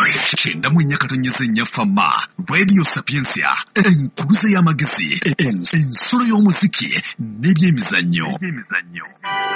Kenda mu nnyakatonyeza ennyafama Radio Sapiensia enkuluze y'amagezi ensolo y'omuziki n'ebyemizannyo.